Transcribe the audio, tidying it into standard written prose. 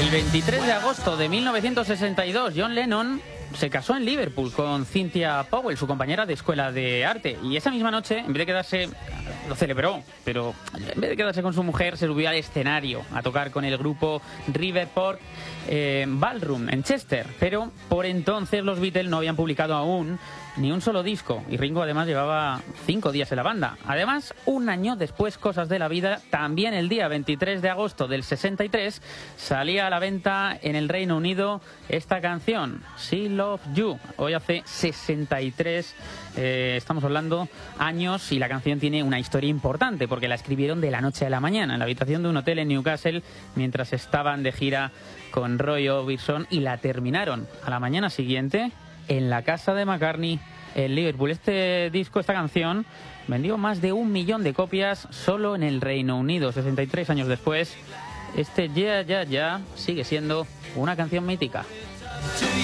El 23 de agosto de 1962, John Lennon se casó en Liverpool con Cynthia Powell, su compañera de escuela de arte. Y esa misma noche, en vez de quedarse, lo celebró, pero en vez de quedarse con su mujer, se subió al escenario a tocar con el grupo Riverport Ballroom en Chester. Pero por entonces los Beatles no habían publicado aún ni un solo disco, y Ringo además llevaba 5 días en la banda. Además, un año después, cosas de la vida, también el día 23 de agosto del 63 salía a la venta en el Reino Unido esta canción, She Love You. Hoy hace 63, estamos hablando, años, y la canción tiene una historia importante porque la escribieron de la noche a la mañana en la habitación de un hotel en Newcastle mientras estaban de gira con Roy Orbison, y la terminaron a la mañana siguiente en la casa de McCartney en Liverpool. Este disco, esta canción, vendió más de 1 millón de copias solo en el Reino Unido. 63 años después, este Yeah, Yeah, Yeah sigue siendo una canción mítica.